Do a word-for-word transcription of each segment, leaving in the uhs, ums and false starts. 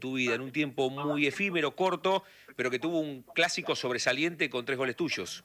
tu vida en un tiempo muy efímero, corto, pero que tuvo un clásico sobresaliente con tres goles tuyos.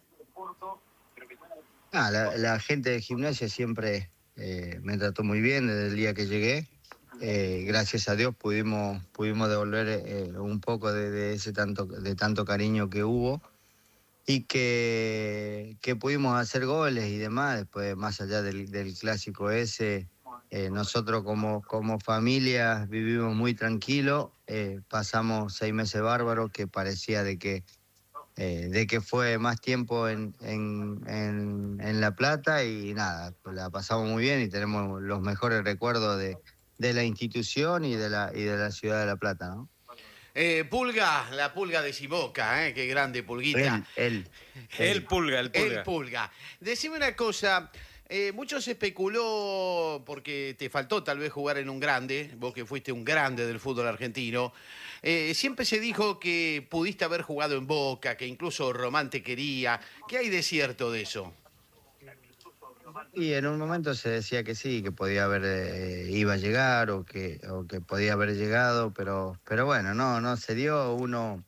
Ah, la, la gente de Gimnasia siempre eh, me trató muy bien desde el día que llegué. Eh, gracias a Dios pudimos, pudimos devolver eh, un poco de, de ese tanto, de tanto cariño que hubo y que, que pudimos hacer goles y demás. Después, más allá del, del clásico ese, eh, nosotros como, como familia vivimos muy tranquilos. Eh, pasamos seis meses bárbaros que parecía de que Eh, de que fue más tiempo en, en, en, en La Plata y nada, pues la pasamos muy bien y tenemos los mejores recuerdos de, de la institución y de la, y de la ciudad de La Plata, ¿no? Eh, Pulga, la Pulga de Siboca, ¿eh? Qué grande, Pulguita. Él, él, El él. Pulga, el Pulga. El Pulga. Decime una cosa, eh, mucho se especuló, porque te faltó tal vez jugar en un grande, vos que fuiste un grande del fútbol argentino, eh, siempre se dijo que pudiste haber jugado en Boca, que incluso Román te quería. ¿Qué hay de cierto de eso? Y en un momento se decía que sí, que podía haber, eh, iba a llegar o que, o que podía haber llegado, pero, pero bueno, no, no se dio. Uno,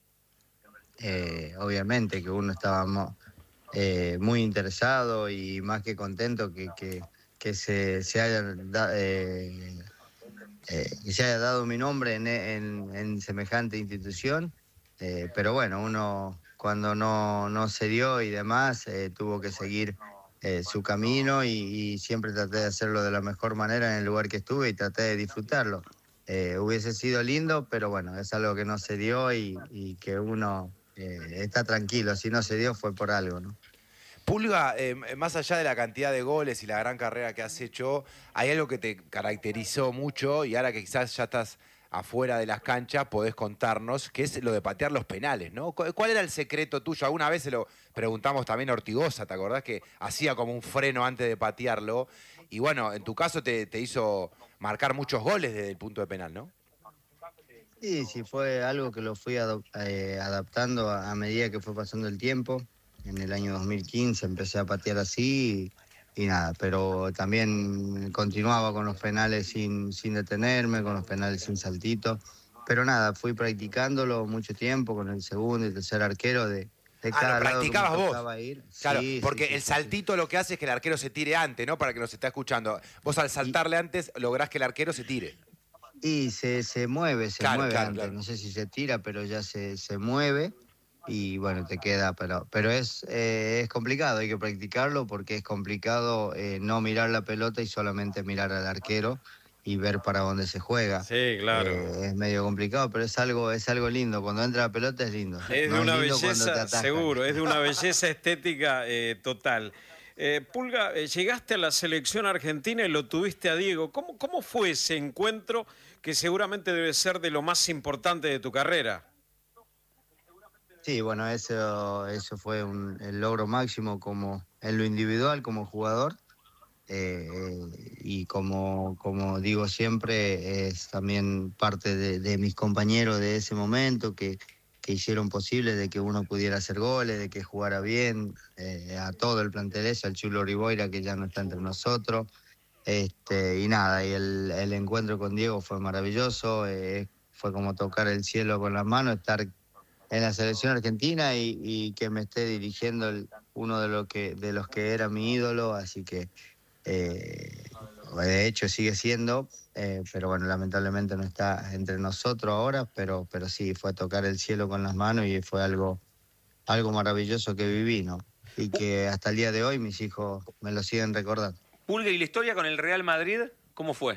eh, obviamente que uno estaba mo- eh, muy interesado y más que contento que, que, que se, se haya da- eh, eh, que se haya dado mi nombre en, en, en semejante institución, eh, pero bueno, uno cuando no, no se dio y demás, eh, tuvo que seguir eh, su camino y, y siempre traté de hacerlo de la mejor manera en el lugar que estuve y traté de disfrutarlo. Eh, hubiese sido lindo, pero bueno, es algo que no se dio y, y que uno eh, está tranquilo, si no se dio fue por algo, ¿no? Pulga, eh, más allá de la cantidad de goles y la gran carrera que has hecho, hay algo que te caracterizó mucho y ahora que quizás ya estás afuera de las canchas, podés contarnos, que es lo de patear los penales, ¿no? ¿Cu- ¿Cuál era el secreto tuyo? Alguna vez se lo preguntamos también a Ortigosa, ¿te acordás? Que hacía como un freno antes de patearlo. Y bueno, en tu caso te, te hizo marcar muchos goles desde el punto de penal, ¿no? Sí, sí, fue algo que lo fui ado- eh, adaptando a, a medida que fue pasando el tiempo. En el año dos mil quince empecé a patear así y, y nada, pero también continuaba con los penales sin, sin detenerme, con los penales sin saltito. Pero nada, fui practicándolo mucho tiempo con el segundo y tercer arquero de, de Ah, lo cada lado que me practicabas vos. tocaba ir. Claro, Sí, sí, porque sí, el sí, sí. saltito lo que hace es que el arquero se tire antes, ¿no? Para que nos esté escuchando. Vos al Y, saltarle antes lográs que el arquero se tire. y se, se mueve, se Claro, mueve claro, antes. claro. No sé si se tira, pero ya se, se mueve. Y bueno, te queda, pero, pero es, eh, es complicado, hay que practicarlo porque es complicado eh, no mirar la pelota y solamente mirar al arquero y ver para dónde se juega. Sí, claro. Eh, es medio complicado, pero es algo, es algo lindo. Cuando entra la pelota es lindo. Es de No es una lindo cuando te belleza, atajan. seguro, es de una belleza estética eh, total. Eh, Pulga, eh, llegaste a la selección argentina y lo tuviste a Diego. ¿Cómo, cómo fue ese encuentro que seguramente debe ser de lo más importante de tu carrera? Sí, bueno, eso, eso fue un, el logro máximo como en lo individual como jugador. Eh, y como, como digo siempre, es también parte de, de mis compañeros de ese momento que, que hicieron posible de que uno pudiera hacer goles, de que jugara bien, eh, a todo el plantel ese, al Chulo Riboira que ya no está entre nosotros. Este, y nada, y el, el encuentro con Diego fue maravilloso, eh, fue como tocar el cielo con las manos, estar en la selección argentina y, y que me esté dirigiendo el- uno de, lo que, de los que era mi ídolo, así que eh, de hecho sigue siendo, eh, pero bueno, lamentablemente no está entre nosotros ahora, pero, pero sí, fue tocar el cielo con las manos y fue algo, algo maravilloso que viví, ¿no? Y que hasta el día de hoy mis hijos me lo siguen recordando. Pulga, ¿y la historia con el Real Madrid? ¿Cómo fue?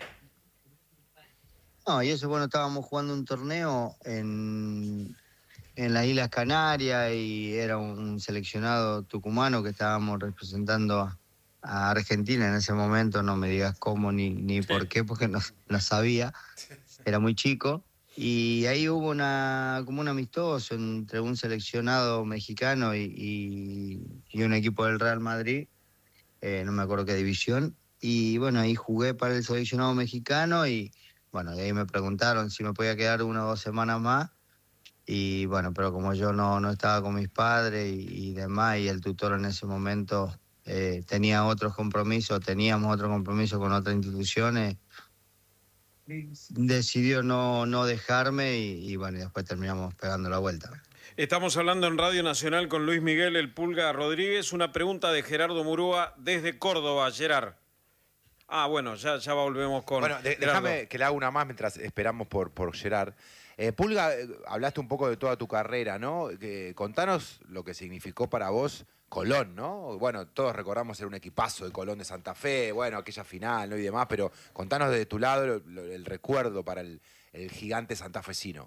No, y eso, bueno, estábamos jugando un torneo en, en las Islas Canarias y era un, un seleccionado tucumano que estábamos representando a, a Argentina en ese momento, no me digas cómo ni, ni por qué, porque no, no sabía, era muy chico. Y ahí hubo una, como un amistoso entre un seleccionado mexicano y, y, y un equipo del Real Madrid, eh, no me acuerdo qué división. Y bueno, ahí jugué para el seleccionado mexicano y bueno, de ahí me preguntaron si me podía quedar una o dos semanas más. Y bueno, pero como yo no, no estaba con mis padres y, y demás, y el tutor en ese momento eh, tenía otros compromisos, teníamos otro compromiso con otras instituciones, decidió no, no dejarme y, y bueno, y después terminamos pegando la vuelta. Estamos hablando en Radio Nacional con Luis Miguel El Pulga Rodríguez. Una pregunta de Gerardo Murúa desde Córdoba, Gerard. Ah, bueno, ya, ya volvemos con Bueno, de, déjame que le haga una más mientras esperamos por, por Gerard. Eh, Pulga, eh, hablaste un poco de toda tu carrera, ¿no? Que, contanos lo que significó para vos Colón, ¿no? Bueno, todos recordamos ser un equipazo de Colón de Santa Fe, bueno, aquella final, ¿no? Y demás, pero contanos de tu lado lo, lo, el recuerdo para el, el gigante santafesino.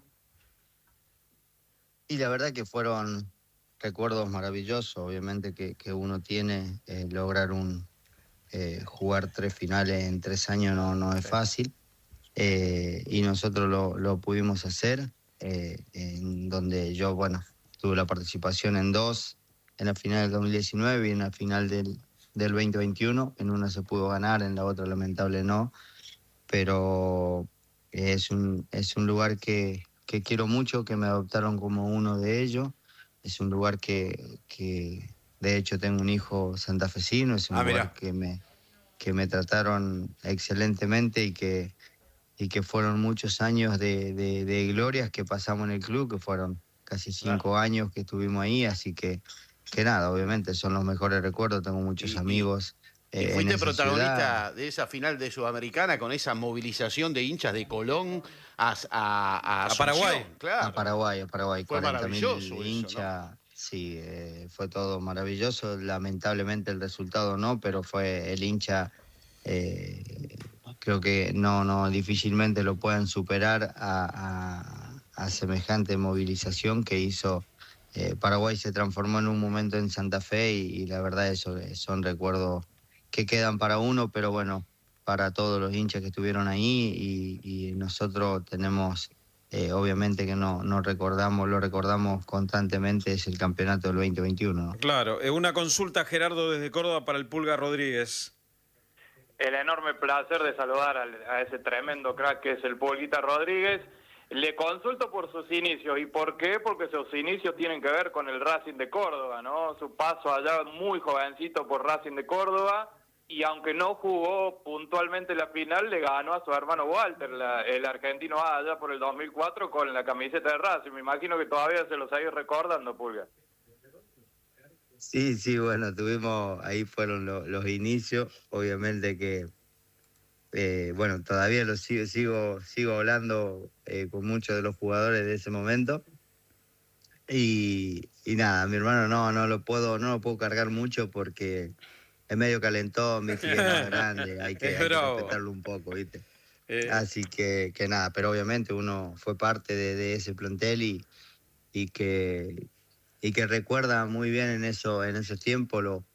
Y la verdad que fueron recuerdos maravillosos, obviamente que, que uno tiene, eh, lograr un eh, jugar tres finales en tres años no, no es fácil, eh, y nosotros lo, lo pudimos hacer, eh, en donde yo, bueno, tuve la participación en dos, en la final del dos mil diecinueve y en la final del, del veinte veintiuno, en una se pudo ganar, en la otra lamentable no, pero es un, es un lugar que... que quiero mucho, que me adoptaron como uno de ellos. Es un lugar que, que de hecho, tengo un hijo santafesino, es un Ah, lugar mirá. que me, que me trataron excelentemente y que, y que fueron muchos años de, de, de glorias que pasamos en el club, que fueron casi cinco años que estuvimos ahí, así que, que nada, obviamente son los mejores recuerdos, tengo muchos Y- y- amigos. Y eh, en fuiste esa protagonista ciudad. de esa final de Sudamericana con esa movilización de hinchas de Colón a, a, a, A Paraguay. Asunción, claro. A Paraguay, a Paraguay, Fue cuarenta mil maravilloso eso, hinchas. Sí, eh, fue todo maravilloso. Lamentablemente el resultado no, pero fue el hincha, eh, creo que no, no, difícilmente lo pueden superar a, a- a semejante movilización que hizo. eh, Paraguay se transformó en un momento en Santa Fe y, y la verdad eso eh, son recuerdos que quedan para uno, pero bueno, para todos los hinchas que estuvieron ahí y, y nosotros tenemos, eh, obviamente que no, no recordamos, lo recordamos constantemente, es el campeonato del veinte veintiuno, ¿no? Claro, eh, una consulta, Gerardo, desde Córdoba para el Pulga Rodríguez. El enorme placer de saludar al- a ese tremendo crack que es el Pulguita Rodríguez. Le consulto por sus inicios. ¿Y por qué? Porque sus inicios tienen que ver con el Racing de Córdoba, ¿no? Su paso allá muy jovencito por Racing de Córdoba, y aunque no jugó puntualmente la final, le ganó a su hermano Walter, la- el argentino A, allá por el dos mil cuatro con la camiseta de Racing. Me imagino que todavía se lo sigue recordando, Pulga. Sí, sí, bueno, tuvimos, ahí fueron lo- los inicios, obviamente que, eh, bueno, todavía lo sigo, sigo, sigo hablando eh, con muchos de los jugadores de ese momento. Y, y nada, mi hermano no, no lo puedo, no lo puedo cargar mucho porque es medio calentón, viste, que es más grande, hay que, Es hay que bravo. respetarlo un poco, viste. Eh, Así que, que nada, pero obviamente uno fue parte de, de ese plantel y, y que y que recuerda muy bien en eso, en esos tiempos lo,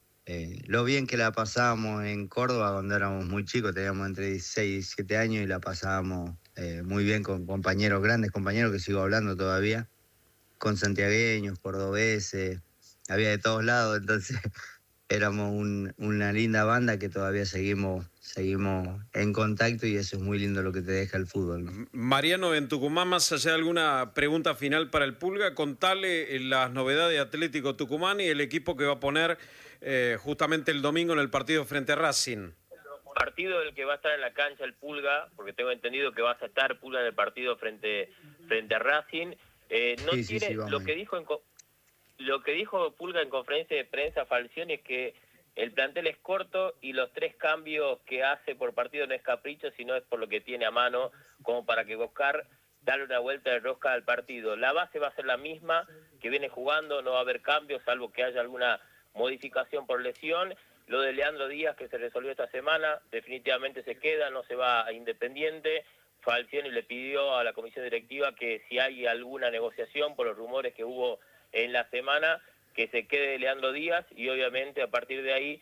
eh, lo bien que la pasábamos en Córdoba cuando éramos muy chicos, teníamos entre dieciséis y diecisiete años y la pasábamos eh, muy bien con compañeros, grandes compañeros que sigo hablando todavía, con santiagueños, cordobeses, había de todos lados, entonces éramos un- una linda banda que todavía seguimos, seguimos en contacto y eso es muy lindo lo que te deja el fútbol, ¿no? Mariano, en Tucumán, más allá de alguna pregunta final para el Pulga, contale eh, las novedades de Atlético Tucumán y el equipo que va a poner eh, justamente el domingo en el partido frente a Racing. Partido del que va a estar en la cancha el Pulga, porque tengo entendido que vas a estar, Pulga, en el partido frente, frente a Racing. Eh, no Sí, sí, tiene sí, vamos lo ahí. que dijo en co- lo que dijo Pulga en conferencia de prensa, Falcioni, es que el plantel es corto y los tres cambios que hace por partido no es capricho, sino es por lo que tiene a mano, como para que buscar darle una vuelta de rosca al partido. La base va a ser la misma que viene jugando, no va a haber cambios, salvo que haya alguna modificación por lesión. Lo de Leandro Díaz, que se resolvió esta semana, definitivamente se queda, no se va a Independiente. Falcioni le pidió a la comisión directiva que si hay alguna negociación por los rumores que hubo en la semana, que se quede Leandro Díaz, y obviamente a partir de ahí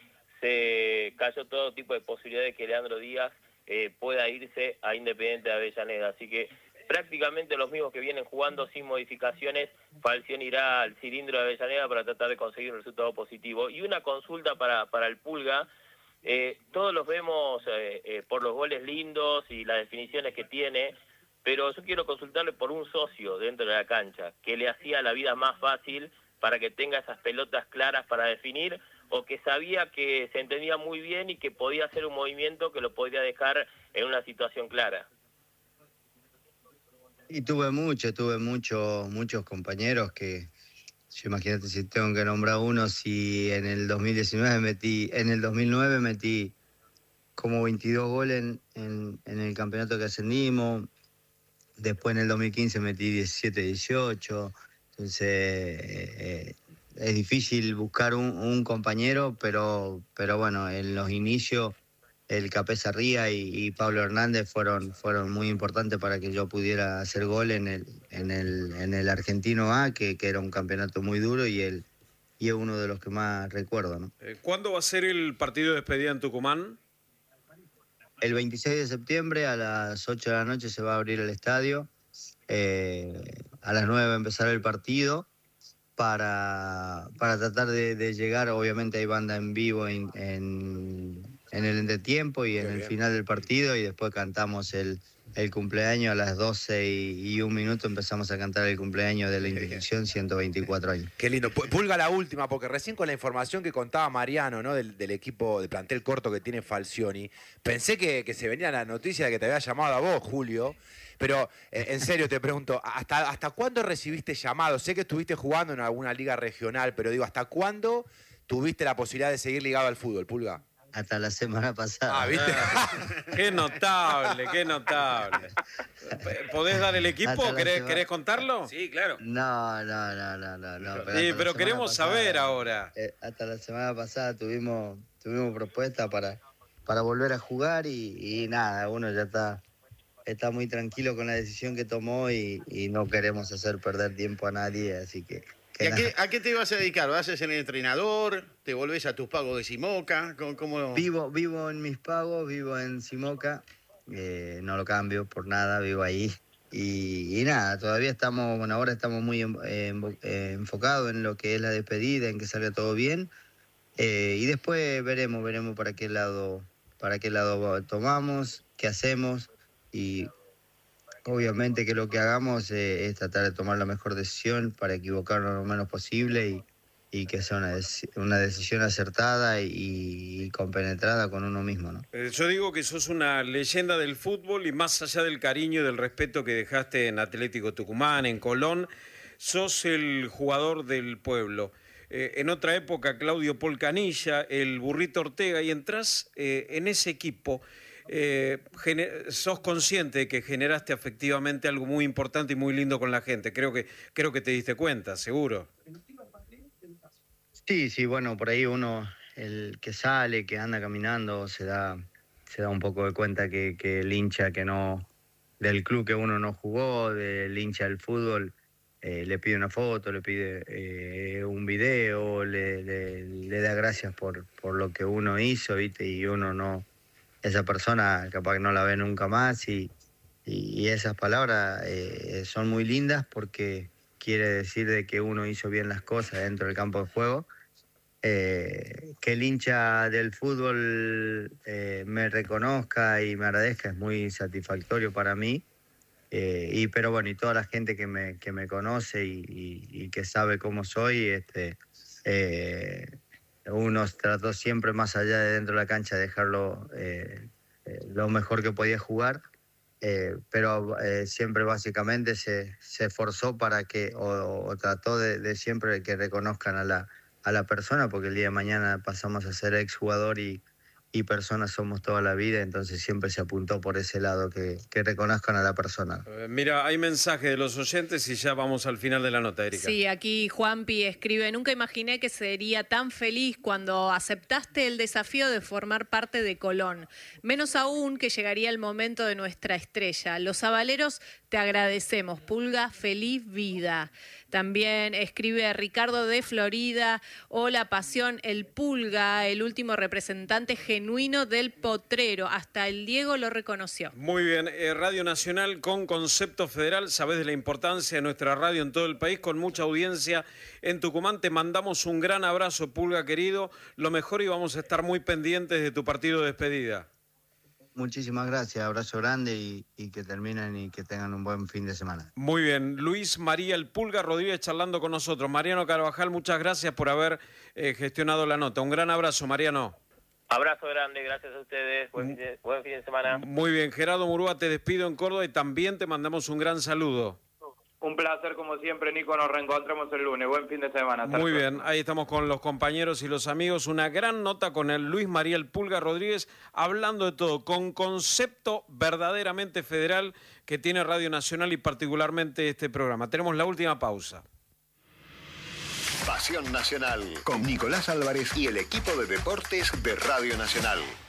se cayó todo tipo de posibilidades de que Leandro Díaz eh, pueda irse a Independiente de Avellaneda. Así que prácticamente los mismos que vienen jugando sin modificaciones. Falcioni irá al cilindro de Avellaneda para tratar de conseguir un resultado positivo. Y una consulta para, para el Pulga. Eh, todos los vemos eh, eh, por los goles lindos y las definiciones que tiene, pero yo quiero consultarle por un socio dentro de la cancha, que le hacía la vida más fácil para que tenga esas pelotas claras para definir, o que sabía que se entendía muy bien y que podía hacer un movimiento que lo podría dejar en una situación clara. Y tuve mucho, tuve mucho, muchos compañeros que, yo imagínate si tengo que nombrar uno, si en el dos mil diecinueve metí, en el dos mil nueve metí como veintidós goles en, en, en el campeonato que ascendimos, después en el dos mil quince metí diecisiete, dieciocho, entonces eh, es difícil buscar un, un compañero, pero, pero bueno, en los inicios el Capesa Ría y, y Pablo Hernández fueron, fueron muy importantes para que yo pudiera hacer gol en el, en el, en el Argentino A, que, que era un campeonato muy duro y, el, y es uno de los que más recuerdo, ¿no? ¿Cuándo va a ser el partido de despedida en Tucumán? El veintiséis de septiembre a las ocho de la noche se va a abrir el estadio, eh, a las nueve va a empezar el partido. Para, para tratar de, de llegar, obviamente hay banda en vivo en, en, en el entretiempo y en el final del partido, y después cantamos el, el cumpleaños a las doce y, y un minuto empezamos a cantar el cumpleaños de la institución, ciento veinticuatro años. Qué lindo. Pulga la última, porque recién con la información que contaba Mariano, ¿no? Del, del equipo de plantel corto que tiene Falcioni, pensé que, que se venía la noticia de que te había llamado a vos, Julio. Pero, eh, en serio te pregunto, ¿hasta, ¿hasta cuándo recibiste llamados? Sé que estuviste jugando en alguna liga regional, pero digo, ¿hasta cuándo tuviste la posibilidad de seguir ligado al fútbol, Pulga? Hasta la semana pasada. Ah, ¿viste? Qué notable, qué notable. ¿Podés dar el equipo? ¿Querés, semana... ¿Querés contarlo? Sí, claro. No, no, no, no, no. no pero sí, pero queremos pasada, saber ahora. Eh, hasta la semana pasada tuvimos, tuvimos propuesta para, para volver a jugar y, y nada, uno ya está... está muy tranquilo con la decisión que tomó y, y no queremos hacer perder tiempo a nadie, así que... que ¿Y a qué, a qué te vas a dedicar? ¿Vas a ser entrenador? ¿Te volvés a tus pagos de Simoca? ¿Cómo, cómo... Vivo, vivo en mis pagos, vivo en Simoca, eh, no lo cambio por nada, vivo ahí. Y, y nada, todavía estamos, bueno, ahora estamos muy en, en, eh, enfocados en lo que es la despedida, en que salga todo bien. Eh, y después veremos, veremos para qué lado, para qué lado tomamos, qué hacemos. Y obviamente que lo que hagamos eh, es tratar de tomar la mejor decisión para equivocarnos lo menos posible y, y que sea una, una decisión acertada y, y compenetrada con uno mismo, ¿no? Eh, yo digo que sos una leyenda del fútbol y más allá del cariño y del respeto que dejaste en Atlético Tucumán, en Colón, sos el jugador del pueblo. Eh, en otra época, Claudio Polcanilla, el Burrito Ortega, y entras eh, en ese equipo. Eh, sos consciente de que generaste afectivamente algo muy importante y muy lindo con la gente. Creo que, creo que te diste cuenta, seguro. Sí, sí, bueno, por ahí uno, el que sale, que anda caminando, se da, se da un poco de cuenta que, que el hincha que no, del club que uno no jugó, del hincha del fútbol, eh, le pide una foto, le pide eh, un video, le, le, le da gracias por, por lo que uno hizo, ¿viste? Y uno no... esa persona capaz que no la ve nunca más y, y, y esas palabras eh, son muy lindas porque quiere decir de que uno hizo bien las cosas dentro del campo de juego. Eh, que el hincha del fútbol eh, me reconozca y me agradezca es muy satisfactorio para mí. Eh, y pero bueno, y toda la gente que me, que me conoce y, y, y que sabe cómo soy, este... Eh, uno trató siempre más allá de dentro de la cancha de dejarlo eh, eh, lo mejor que podía jugar, eh, pero eh, siempre básicamente se, se esforzó para que, o, o trató de, de siempre que reconozcan a la, a la persona, porque el día de mañana pasamos a ser exjugador y, y personas somos toda la vida, entonces siempre se apuntó por ese lado, que, que reconozcan a la persona. Eh, mira, hay mensaje de los oyentes y ya vamos al final de la nota, Erika. Sí, aquí Juanpi escribe: nunca imaginé que sería tan feliz cuando aceptaste el desafío de formar parte de Colón. Menos aún que llegaría el momento de nuestra estrella. Los Zabaleros te agradecemos. Pulga, feliz vida. También escribe Ricardo de Florida: hola, Pasión, el Pulga, el último representante genuino del potrero. Hasta el Diego lo reconoció. Muy bien, eh, Radio Nacional con concepto federal. Sabés de la importancia de nuestra radio en todo el país, con mucha audiencia en Tucumán. Te mandamos un gran abrazo, Pulga, querido. Lo mejor, y vamos a estar muy pendientes de tu partido de despedida. Muchísimas gracias, abrazo grande y, y que terminen y que tengan un buen fin de semana. Muy bien, Luis María el Pulga Rodríguez charlando con nosotros. Mariano Carvajal, muchas gracias por haber eh, gestionado la nota. Un gran abrazo, Mariano. Abrazo grande, gracias a ustedes, buen fin de, buen fin de semana. Muy bien, Gerardo Murúa, te despido en Córdoba y también te mandamos un gran saludo. Un placer como siempre, Nico, nos reencontramos el lunes. Buen fin de semana. Hasta Muy la bien, próxima. ahí estamos con los compañeros y los amigos. Una gran nota con el Luis María El Pulga Rodríguez, hablando de todo, con concepto verdaderamente federal que tiene Radio Nacional y particularmente este programa. Tenemos la última pausa. Pasión Nacional, con Nicolás Álvarez y el equipo de deportes de Radio Nacional.